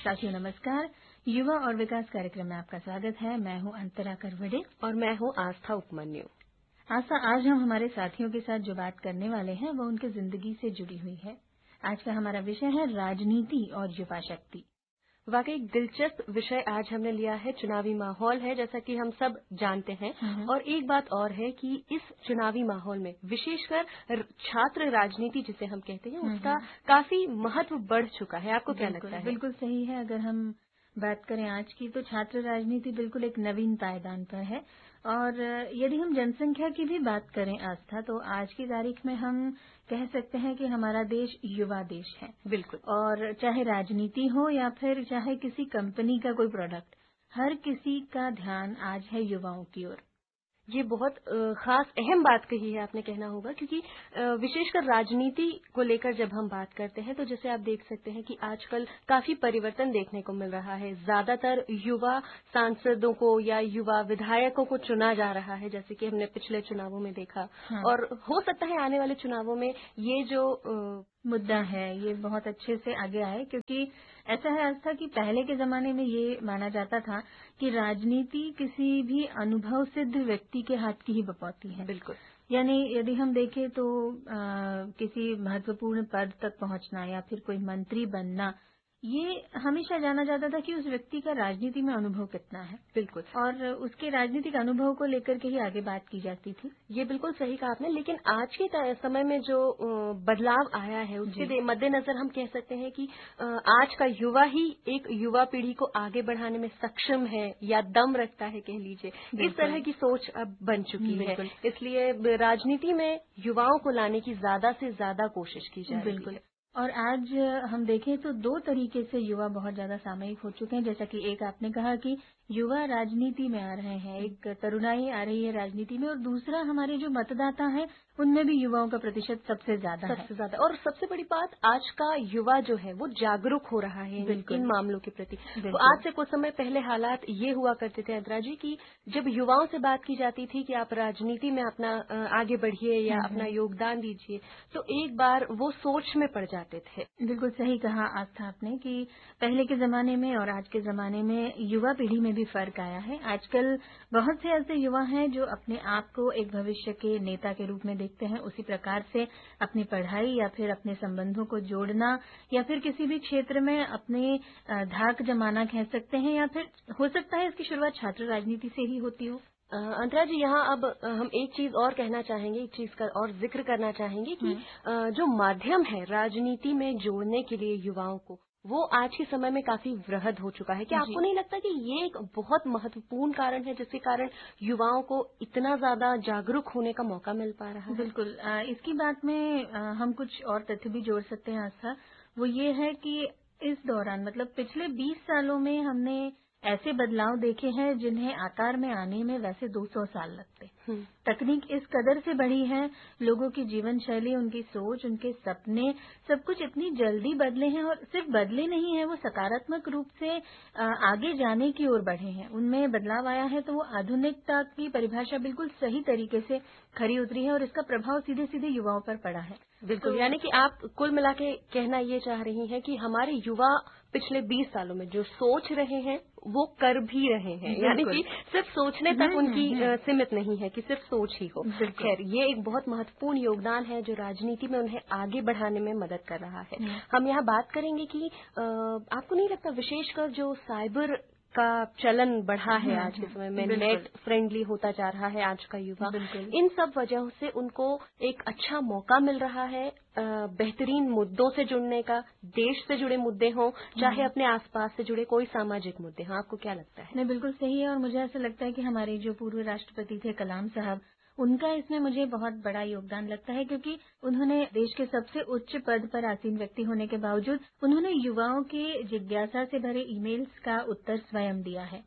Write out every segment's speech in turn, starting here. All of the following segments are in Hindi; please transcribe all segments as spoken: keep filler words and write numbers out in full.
साथियों नमस्कार। युवा और विकास कार्यक्रम में आपका स्वागत है। मैं हूं अंतरा करवड़े और मैं हूं आस्था उपमन्यु। आस्था, आज हम हमारे साथियों के साथ जो बात करने वाले हैं वो उनकी जिंदगी से जुड़ी हुई है। आज का हमारा विषय है राजनीति और युवा शक्ति। वाकई दिलचस्प विषय आज हमने लिया है। चुनावी माहौल है, जैसा कि हम सब जानते हैं। और एक बात और है कि इस चुनावी माहौल में विशेषकर छात्र राजनीति जिसे हम कहते हैं उसका काफी महत्व बढ़ चुका है। आपको क्या लगता है? बिल्कुल सही है। अगर हम बात करें आज की, तो छात्र राजनीति बिल्कुल एक नवीन पायदान पर है। और यदि हम जनसंख्या की भी बात करें आस्था, तो आज की तारीख में हम कह सकते हैं कि हमारा देश युवा देश है। बिल्कुल। और चाहे राजनीति हो या फिर चाहे किसी कंपनी का कोई प्रोडक्ट, हर किसी का ध्यान आज है युवाओं की ओर। ये बहुत खास अहम बात कही है आपने, कहना होगा, क्योंकि विशेषकर राजनीति को लेकर जब हम बात करते हैं तो जैसे आप देख सकते हैं कि आजकल काफी परिवर्तन देखने को मिल रहा है। ज्यादातर युवा सांसदों को या युवा विधायकों को चुना जा रहा है, जैसे कि हमने पिछले चुनावों में देखा। हाँ। और हो सकता है आने वाले चुनावों में ये जो आ, मुद्दा है ये बहुत अच्छे से आगे आए, क्योंकि ऐसा है आस्था कि पहले के जमाने में ये माना जाता था कि राजनीति किसी भी अनुभव सिद्ध व्यक्ति के हाथ की ही बपौती है। बिल्कुल। यानी यदि हम देखें तो आ, किसी महत्वपूर्ण पद तक पहुंचना या फिर कोई मंत्री बनना, ये हमेशा जाना जाता था कि उस व्यक्ति का राजनीति में अनुभव कितना है। बिल्कुल। और उसके राजनीतिक अनुभव को लेकर के ही आगे बात की जाती थी। ये बिल्कुल सही कहा आपने। लेकिन आज के समय में जो बदलाव आया है उसके मद्देनजर हम कह सकते हैं कि आज का युवा ही एक युवा पीढ़ी को आगे बढ़ाने में सक्षम है या दम रखता है, कह लीजिए। इस तरह की सोच अब बन चुकी है। इसलिए राजनीति में युवाओं को लाने की ज्यादा से ज्यादा कोशिश की जा रही है। और आज हम देखें तो दो तरीके से युवा बहुत ज्यादा सामयिक हो चुके हैं। जैसा कि एक आपने कहा कि युवा राजनीति में आ रहे हैं, एक तरुणाई आ रही है राजनीति में, और दूसरा हमारे जो मतदाता हैं उनमें भी युवाओं का प्रतिशत सबसे ज्यादा है। सबसे ज्यादा। और सबसे बड़ी बात, आज का युवा जो है वो जागरूक हो रहा है इन मामलों के प्रति। तो आज से कुछ समय पहले हालात ये हुआ करते थे अंतरा जी कि जब युवाओं से बात की जाती थी कि आप राजनीति में अपना आगे बढ़िए या अपना योगदान दीजिए, तो एक बार वो सोच में पड़ जाते थे। बिल्कुल सही कहा आस्था आपने कि पहले के जमाने में और आज के जमाने में युवा पीढ़ी में भी फर्क आया है। आजकल बहुत से ऐसे युवा हैं जो अपने आप को एक भविष्य के नेता के रूप में देखते हैं। उसी प्रकार से अपनी पढ़ाई या फिर अपने संबंधों को जोड़ना या फिर किसी भी क्षेत्र में अपने धाक जमाना कह सकते हैं, या फिर हो सकता है इसकी शुरुआत छात्र राजनीति से ही होती हो। अंतरा जी, यहाँ अब हम एक चीज और कहना चाहेंगे, एक चीज का और जिक्र करना चाहेंगे कि जो माध्यम है राजनीति में जोड़ने के लिए युवाओं को, वो आज के समय में काफी वृहद हो चुका है। क्या आपको नहीं लगता कि ये एक बहुत महत्वपूर्ण कारण है जिसके कारण युवाओं को इतना ज्यादा जागरूक होने का मौका मिल पा रहा है? बिल्कुल। इसकी बात में हम कुछ और तथ्य भी जोड़ सकते हैं आस्था। वो ये है कि इस दौरान, मतलब पिछले बीस सालों में, हमने ऐसे बदलाव देखे हैं जिन्हें आकार में आने में वैसे दो सौ साल लगते। तकनीक इस कदर से बढ़ी है, लोगों की जीवन शैली, उनकी सोच, उनके सपने, सब कुछ इतनी जल्दी बदले हैं। और सिर्फ बदले नहीं है, वो सकारात्मक रूप से आगे जाने की ओर बढ़े हैं। उनमें बदलाव आया है तो वो आधुनिकता की परिभाषा बिल्कुल सही तरीके से खरी उतरी है और इसका प्रभाव सीधे सीधे युवाओं पर पड़ा है। बिल्कुल। तो यानी कि आप कुल मिला के कहना ये चाह रही हैं कि हमारे युवा पिछले बीस सालों में जो सोच रहे हैं वो कर भी रहे हैं, यानी कि सिर्फ सोचने तक उनकी सीमित नहीं है कि सिर्फ सोच ही हो। खैर, ये एक बहुत महत्वपूर्ण योगदान है जो राजनीति में उन्हें आगे बढ़ाने में मदद कर रहा है। हम यहाँ बात करेंगे कि आपको नहीं लगता विशेषकर जो साइबर का चलन बढ़ा है आज के समय में, नेट फ्रेंडली होता जा रहा है आज का युवा, इन सब वजहों से उनको एक अच्छा मौका मिल रहा है बेहतरीन मुद्दों से जुड़ने का। देश से जुड़े मुद्दे हों, चाहे अपने आसपास से जुड़े कोई सामाजिक मुद्दे हों। आपको क्या लगता है? नहीं, बिल्कुल सही है। और मुझे ऐसा लगता है कि हमारे जो पूर्व राष्ट्रपति थे कलाम साहब, उनका इसमें मुझे बहुत बड़ा योगदान लगता है, क्योंकि उन्होंने देश के सबसे उच्च पद पर आसीन व्यक्ति होने के बावजूद उन्होंने युवाओं की जिज्ञासा से भरे ईमेल्स का उत्तर स्वयं दिया है।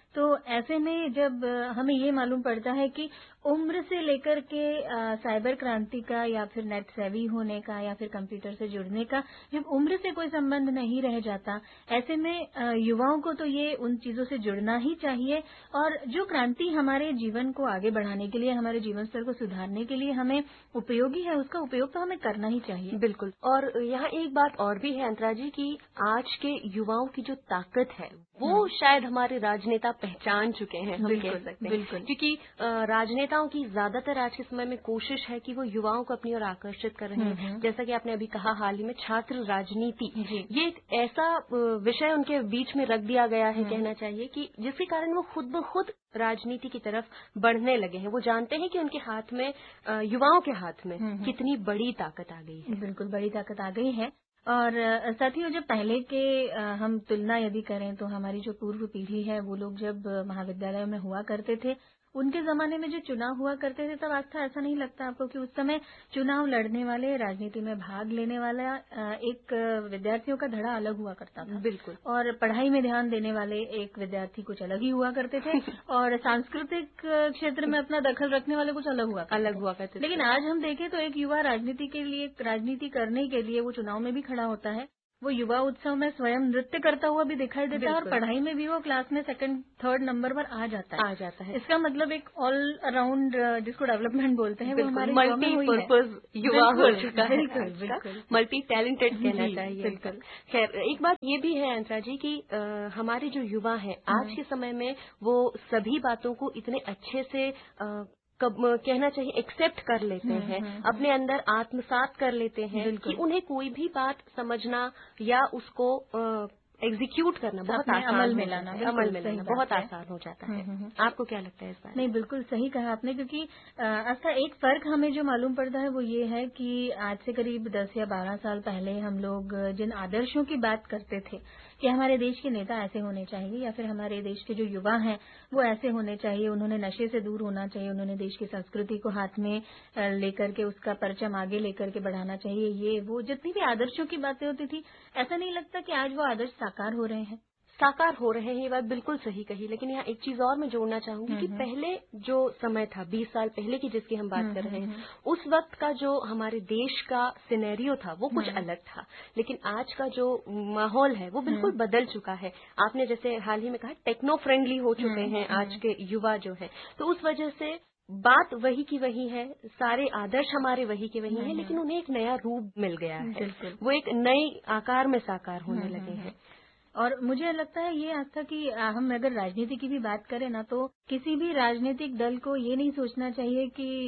तो ऐसे में जब हमें ये मालूम पड़ता है कि उम्र से लेकर के आ, साइबर क्रांति का या फिर नेट सेवी होने का या फिर कंप्यूटर से जुड़ने का जब उम्र से कोई संबंध नहीं रह जाता, ऐसे में आ, युवाओं को तो ये उन चीजों से जुड़ना ही चाहिए। और जो क्रांति हमारे जीवन को आगे बढ़ाने के लिए, हमारे जीवन स्तर को सुधारने के लिए हमें उपयोगी है, उसका उपयोग तो हमें करना ही चाहिए। बिल्कुल। और यहाँ एक बात और भी है अंतरा जी कि आज के युवाओं की जो ताकत है वो शायद हमारे राजनेता पहचान चुके हैं, हम कह सकते हैं। बिल्कुल। क्योंकि राजनेताओं की ज्यादातर आज के समय में कोशिश है कि वो युवाओं को अपनी ओर आकर्षित कर रहे हैं। जैसा कि आपने अभी कहा, हाल ही में छात्र राजनीति, ये एक ऐसा विषय उनके बीच में रख दिया गया है, कहना चाहिए, कि जिसके कारण वो खुद ब खुद राजनीति की तरफ बढ़ने लगे हैं। वो जानते हैं कि उनके हाथ में, युवाओं के हाथ में कितनी बड़ी ताकत आ गई है। बिल्कुल, बड़ी ताकत आ गई है। और साथियों, जब पहले के हम तुलना यदि करें तो हमारी जो पूर्व पीढ़ी है, वो लोग जब महाविद्यालयों में हुआ करते थे, उनके जमाने में जो चुनाव हुआ करते थे, तब आस्था ऐसा नहीं लगता आपको कि उस समय चुनाव लड़ने वाले, राजनीति में भाग लेने वाला एक विद्यार्थियों का धड़ा अलग हुआ करता था। बिल्कुल। और पढ़ाई में ध्यान देने वाले एक विद्यार्थी कुछ अलग ही हुआ करते थे और सांस्कृतिक क्षेत्र में अपना दखल रखने वाले कुछ अलग हुआ अलग हुआ करते थे। लेकिन आज हम देखें तो एक युवा राजनीति के लिए, राजनीति करने के लिए वो चुनाव में भी खड़ा होता है, वो युवा उत्सव में स्वयं नृत्य करता हुआ भी दिखाई देता है, और पढ़ाई में भी वो क्लास में सेकंड थर्ड नंबर पर आ जाता है आ जाता है इसका मतलब एक ऑल अराउंड, जिसको डेवलपमेंट बोलते हैं, वो हमारे मल्टीपर्पज युवा हो चुका है, बिल्कुल मल्टी टैलेंटेड कहना चाहिए। बिल्कुल। खैर, एक बात ये भी है अंतरा जी कि आ, हमारे जो युवा हैं आज के समय में, वो सभी बातों को इतने अच्छे से आ, कब कहना चाहिए एक्सेप्ट कर लेते हैं, अपने अंदर आत्मसात कर लेते हैं कि उन्हें कोई भी बात समझना या उसको एग्जीक्यूट करना बहुत आसान, अमल में लाना अमल में लाना बहुत आसान हो जाता है। आपको क्या लगता है इस बारे में? नहीं, बिल्कुल सही कहा आपने, क्योंकि अच्छा एक फर्क हमें जो मालूम पड़ता है वो ये है कि आज से करीब दस या बारह साल पहले हम लोग जिन आदर्शों की बात करते थे कि हमारे देश के नेता ऐसे होने चाहिए या फिर हमारे देश के जो युवा हैं वो ऐसे होने चाहिए, उन्होंने नशे से दूर होना चाहिए, उन्होंने देश की संस्कृति को हाथ में लेकर के उसका परचम आगे लेकर के बढ़ाना चाहिए, ये वो जितनी भी आदर्शों की बातें होती थी, ऐसा नहीं लगता कि आज वो आदर्श साकार हो रहे हैं। साकार हो रहे हैं, ये बात बिल्कुल सही कही। लेकिन यहाँ एक चीज और मैं जोड़ना चाहूंगी कि पहले जो समय था, बीस साल पहले की जिसकी हम बात कर रहे हैं, उस वक्त का जो हमारे देश का सिनेरियो था वो कुछ अलग था। लेकिन आज का जो माहौल है वो बिल्कुल बदल चुका है। आपने जैसे हाल ही में कहा, टेक्नो फ्रेंडली हो चुके हैं आज के युवा जो है, तो उस वजह से बात वही की वही है, सारे आदर्श हमारे वही के वही हैं, लेकिन उन्हें एक नया रूप मिल गया है, वो एक नई आकार में साकार होने लगे हैं। और मुझे लगता है ये आस्था कि हम अगर राजनीति की भी बात करें ना, तो किसी भी राजनीतिक दल को ये नहीं सोचना चाहिए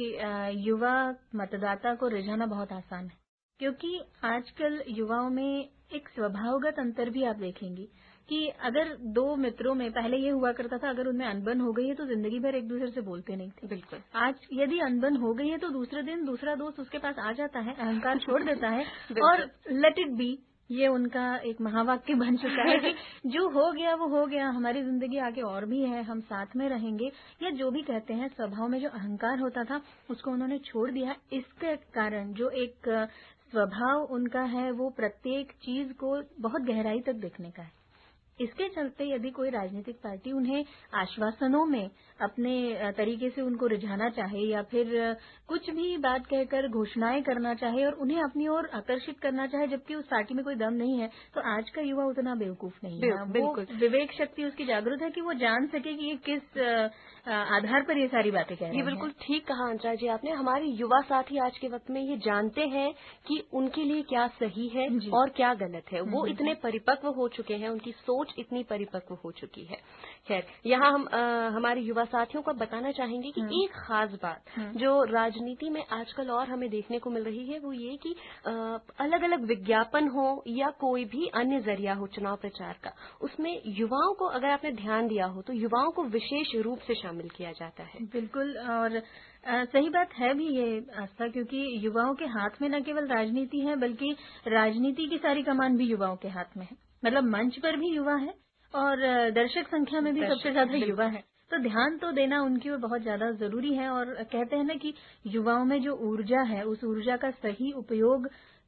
कि युवा मतदाता को रिझाना बहुत आसान है, क्योंकि आजकल युवाओं में एक स्वभावगत अंतर भी आप देखेंगी कि अगर दो मित्रों में पहले ये हुआ करता था, अगर उनमें अनबन हो गई है तो जिंदगी भर एक दूसरे से बोलते नहीं थे। बिल्कुल। आज यदि अनबन हो गई है तो दूसरे दिन दूसरा दोस्त उसके पास आ जाता है, अहंकार छोड़ देता है और लेट इट बी, ये उनका एक महावाक्य बन चुका है कि जो हो गया वो हो गया, हमारी जिंदगी आगे और भी है, हम साथ में रहेंगे, या जो भी कहते हैं, स्वभाव में जो अहंकार होता था उसको उन्होंने छोड़ दिया। इसके कारण जो एक स्वभाव उनका है वो प्रत्येक चीज को बहुत गहराई तक देखने का है। इसके चलते यदि कोई राजनीतिक पार्टी उन्हें आश्वासनों में अपने तरीके से उनको रिझाना चाहे या फिर कुछ भी बात कहकर घोषणाएं करना चाहे और उन्हें अपनी ओर आकर्षित करना चाहे, जबकि उस पार्टी में कोई दम नहीं है, तो आज का युवा उतना बेवकूफ नहीं है। बिल्कुल। वो विवेक शक्ति उसकी जागरूक है कि वो जान सके कि ये किस आधार पर ये सारी बातें कह रहे हैं। ये बिल्कुल ठीक कहा अंतरा जी आपने। हमारे युवा साथी आज के वक्त में ये जानते हैं कि उनके लिए क्या सही है और क्या गलत है। वो इतने परिपक्व हो चुके हैं, उनकी सोच इतनी परिपक्व हो चुकी है। खैर, यहाँ हम आ, हमारे युवा साथियों को बताना चाहेंगे कि एक खास बात जो राजनीति में आजकल और हमें देखने को मिल रही है वो ये कि अलग अलग विज्ञापन हो या कोई भी अन्य जरिया हो चुनाव प्रचार का, उसमें युवाओं को, अगर आपने ध्यान दिया हो तो युवाओं को विशेष रूप से शामिल किया जाता है। बिल्कुल, और आ, सही बात है भी ये आस्था, क्योंकि युवाओं के हाथ में न केवल राजनीति है बल्कि राजनीति की सारी कमान भी युवाओं के हाथ में है। मतलब मंच पर भी युवा है और दर्शक संख्या में भी सबसे ज्यादा युवा है, तो ध्यान तो देना उनकी ओर बहुत ज्यादा जरूरी है। और कहते हैं ना कि युवाओं में जो ऊर्जा है उस ऊर्जा का सही उपयोग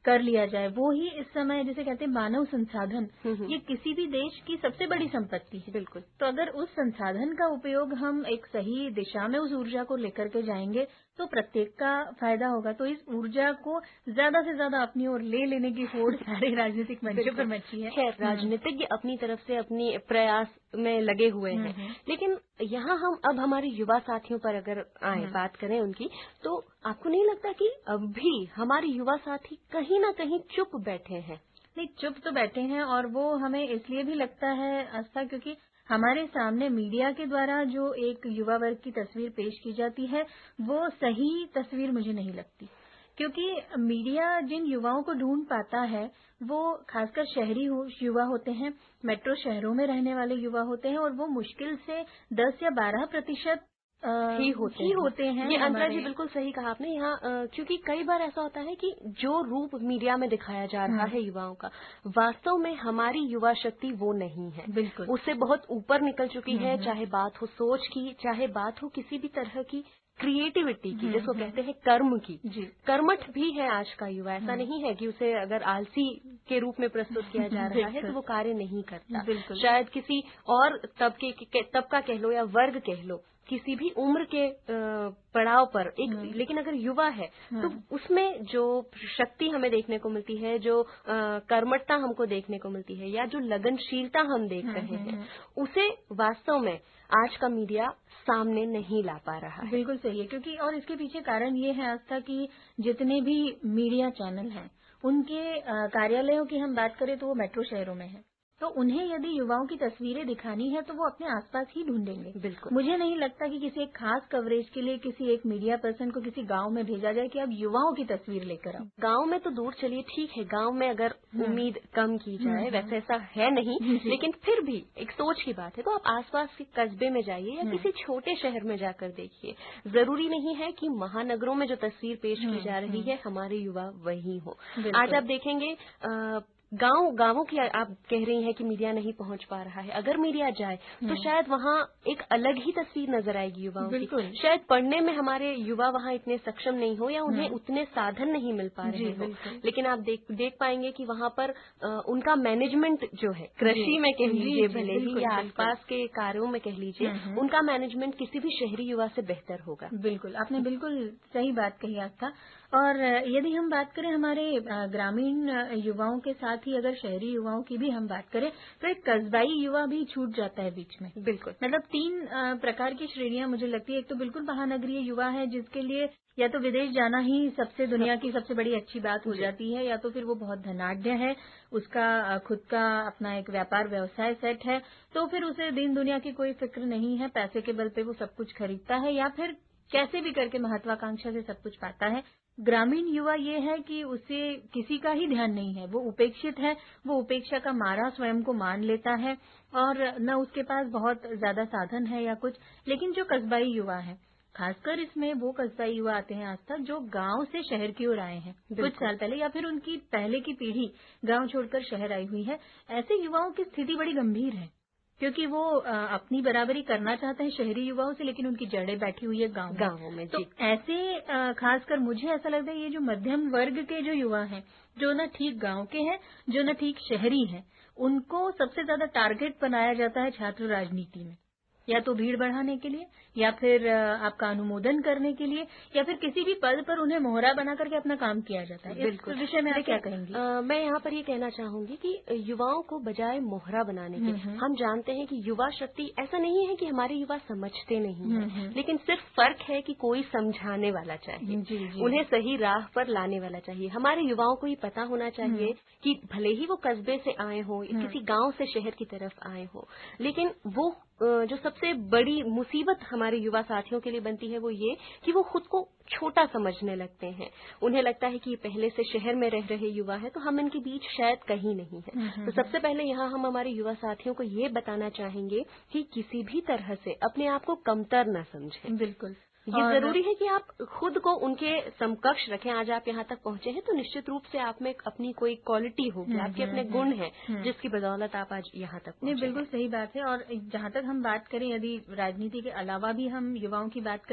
कर लिया जाए, वो ही इस समय जिसे कहते हैं मानव संसाधन, ये किसी भी देश की सबसे बड़ी संपत्ति है। बिल्कुल। तो अगर उस संसाधन का उपयोग हम एक सही दिशा में उस ऊर्जा को लेकर के जाएंगे तो प्रत्येक का फायदा होगा। तो इस ऊर्जा को ज्यादा से ज्यादा अपनी ओर ले लेने की होड़ सारे राजनीतिक मंचों पर मची है। खैर, राजनीतिज्ञ अपनी तरफ से अपनी प्रयास में लगे हुए हैं, लेकिन यहाँ हम अब हमारे युवा साथियों पर अगर आए बात करें उनकी, तो आपको नहीं लगता कि अब भी हमारे युवा साथी कहीं ना कहीं चुप बैठे हैं? नहीं, चुप तो बैठे हैं, और वो हमें इसलिए भी लगता है आस्था क्योंकि हमारे सामने मीडिया के द्वारा जो एक युवा वर्ग की तस्वीर पेश की जाती है वो सही तस्वीर मुझे नहीं लगती। क्योंकि मीडिया जिन युवाओं को ढूंढ पाता है वो खासकर शहरी युवा होते हैं, मेट्रो शहरों में रहने वाले युवा होते हैं, और वो मुश्किल से दस या बारह प्रतिशत ही होते, ही होते हैं। ये अंतरा जी बिल्कुल सही कहा आपने यहाँ, क्योंकि कई बार ऐसा होता है कि जो रूप मीडिया में दिखाया जा रहा है युवाओं का, वास्तव में हमारी युवा शक्ति वो नहीं है। बिल्कुल, उससे बहुत ऊपर निकल चुकी है, चाहे बात हो सोच की, चाहे बात हो किसी भी तरह की क्रिएटिविटी की, जिसको कहते हैं कर्म की। कर्मठ भी है आज का युवा, ऐसा नहीं है कि उसे अगर आलसी के रूप में प्रस्तुत किया जा रहा है तो वो कार्य नहीं करता। शायद किसी और तबके तब का कह लो या वर्ग कह लो, किसी भी उम्र के पड़ाव पर एक, लेकिन अगर युवा है तो उसमें जो शक्ति हमें देखने को मिलती है, जो कर्मठता हमको देखने को मिलती है, या जो लगनशीलता हम देख रहे हैं, उसे वास्तव में आज का मीडिया सामने नहीं ला पा रहा है। बिल्कुल सही है, क्योंकि और इसके पीछे कारण ये है आस्था कि जितने भी मीडिया चैनल हैं उनके कार्यालयों की हम बात करें तो वो मेट्रो शहरों में है, तो उन्हें यदि युवाओं की तस्वीरें दिखानी है तो वो अपने आसपास ही ढूंढेंगे। बिल्कुल, मुझे नहीं लगता कि किसी एक खास कवरेज के लिए किसी एक मीडिया पर्सन को किसी गांव में भेजा जाए कि अब युवाओं की तस्वीर लेकर आओ। गांव में तो दूर चलिए, ठीक है, गांव में अगर उम्मीद कम की जाए, वैसे ऐसा है नहीं, लेकिन फिर भी एक सोच की बात है, तो आप आसपास के कस्बे में जाइए या किसी छोटे शहर में जाकर देखिए। जरूरी नहीं है कि महानगरों में जो तस्वीर पेश की जा रही है हमारे युवा वही हो। आज आप देखेंगे आ, गांव गांवों की आप कह रही हैं कि मीडिया नहीं पहुंच पा रहा है, अगर मीडिया जाए तो शायद वहां एक अलग ही तस्वीर नजर आएगी युवाओं की। शायद पढ़ने में हमारे युवा वहां इतने सक्षम नहीं हो या उन्हें उतने साधन नहीं मिल पा रहे हो, लेकिन आप देख देख पाएंगे कि वहां पर आ, उनका मैनेजमेंट जो है, कृषि में कह लीजिए भले ही या आसपास के कार्यों में कह लीजिए, उनका मैनेजमेंट किसी भी शहरी युवा से बेहतर होगा। बिल्कुल, आपने बिल्कुल सही बात कही आस्था। और यदि हम बात करें हमारे ग्रामीण युवाओं के साथ ही अगर शहरी युवाओं की भी हम बात करें तो एक कस्बाई युवा भी छूट जाता है बीच में। बिल्कुल, मतलब तीन प्रकार की श्रेणियां मुझे लगती है। एक तो बिल्कुल महानगरीय युवा है जिसके लिए या तो विदेश जाना ही सबसे दुनिया की सबसे बड़ी अच्छी बात हो जाती है, या तो फिर वो बहुत धनाढ्य है, उसका खुद का अपना एक व्यापार व्यवसाय सेट है, तो फिर उसे दिन दुनिया की कोई फिक्र नहीं है, पैसे के बल पे वो सब कुछ खरीदता है या फिर कैसे भी करके महत्वाकांक्षा से सब कुछ पाता है। ग्रामीण युवा ये है कि उसे किसी का ही ध्यान नहीं है, वो उपेक्षित है, वो उपेक्षा का मारा स्वयं को मान लेता है और न उसके पास बहुत ज्यादा साधन है या कुछ। लेकिन जो कस्बाई युवा है, खासकर इसमें वो कस्बाई युवा आते हैं आज तक जो गांव से शहर की ओर आए हैं कुछ साल पहले, या फिर उनकी पहले की पीढ़ी गांव छोड़कर शहर आई हुई है। ऐसे युवाओं की स्थिति बड़ी गंभीर है क्योंकि वो आ, अपनी बराबरी करना चाहते हैं शहरी युवाओं से, लेकिन उनकी जड़ें बैठी हुई है गांव गांवों में। तो ऐसे खासकर मुझे ऐसा लगता है ये जो मध्यम वर्ग के जो युवा हैं, जो न ठीक गांव के हैं, जो न ठीक शहरी हैं, उनको सबसे ज्यादा टारगेट बनाया जाता है छात्र राजनीति में, या तो भीड़ बढ़ाने के लिए, या फिर आपका अनुमोदन करने के लिए, या फिर किसी भी पद पर उन्हें मोहरा बना करके अपना काम किया जाता है। इस विषय में आप क्या कहेंगी? आ, मैं यहाँ पर ये कहना चाहूंगी कि युवाओं को बजाय मोहरा बनाने के, हम जानते हैं कि युवा शक्ति, ऐसा नहीं है कि हमारे युवा समझते नहीं है, लेकिन सिर्फ फर्क है कि कोई समझाने वाला चाहिए, जी, जी। उन्हें सही राह पर लाने वाला चाहिए। हमारे युवाओं को ये पता होना चाहिए कि भले ही वो कस्बे से आए हो, किसी गाँव से शहर की तरफ आए हो, लेकिन वो जो सबसे बड़ी मुसीबत हमारे युवा साथियों के लिए बनती है वो ये कि वो खुद को छोटा समझने लगते हैं। उन्हें लगता है कि ये पहले से शहर में रह रहे युवा है तो हम इनके बीच शायद कहीं नहीं है। तो सबसे पहले यहाँ हम हमारे युवा साथियों को ये बताना चाहेंगे कि किसी भी तरह से अपने आप को कमतर न समझें। बिल्कुल, ये जरूरी है कि आप खुद को उनके समकक्ष रखें। आज आप यहाँ तक पहुंचे हैं तो निश्चित रूप से आप में अपनी कोई क्वालिटी होगी, आपके अपने गुण हैं जिसकी बदौलत आप आज यहाँ तक पहुंचे। नहीं, बिल्कुल सही बात है। और जहाँ तक हम बात करें, यदि राजनीति के अलावा भी हम युवाओं की बात करें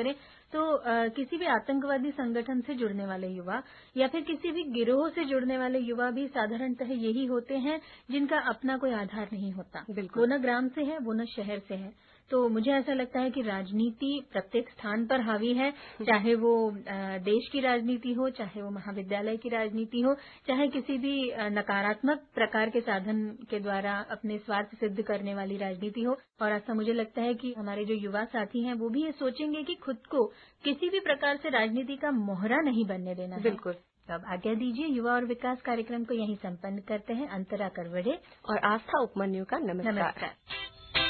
तो आ, किसी भी आतंकवादी संगठन से जुड़ने वाले युवा या फिर किसी भी गिरोह से जुड़ने वाले युवा भी साधारणतः यही होते हैं जिनका अपना कोई आधार नहीं होता। वो न ग्राम से है, वो न शहर से है। तो मुझे ऐसा लगता है कि राजनीति प्रत्येक स्थान पर हावी है, चाहे वो देश की राजनीति हो, चाहे वो महाविद्यालय की राजनीति हो, चाहे किसी भी नकारात्मक प्रकार के साधन के द्वारा अपने स्वार्थ सिद्ध करने वाली राजनीति हो। और ऐसा मुझे लगता है कि हमारे जो युवा साथी हैं वो भी ये सोचेंगे कि खुद को किसी भी प्रकार से राजनीति का मोहरा नहीं बनने देना है। बिल्कुल। अब आज्ञा दीजिए, युवा और विकास कार्यक्रम को यहीं संपन्न करते हैं। अंतरा करवड़े और आस्था उपमन्यु का नमस्कार। नमस्कार।